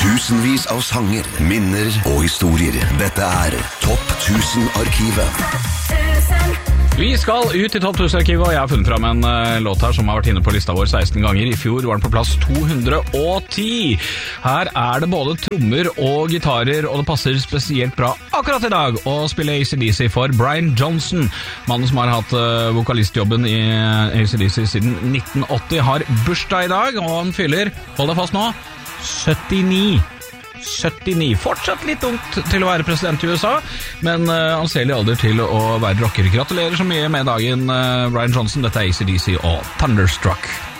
Tusenvis av sanger, minner og historier. Dette Topp 1000-arkivet. Vi skal ut i Topp 1000-arkivet, og jeg har funnet frem en låt her som har vært inne på lista vår 16 ganger. I fjor var den på plass 210. Her det både trommer og gitarer, og det passer spesielt bra akkurat i dag å spille AC/DC for Brian Johnson. Mannen som har hatt vokalistjobben i AC/DC siden 1980 har bursdag i dag, og han fyller, hold deg fast nå, 79. Fortsatt litt ungt til å være president i USA, men anselig alder til å være rocker. Gratulerer så mye med dagen, Brian Johnson. Dette AC/DC og Thunderstruck.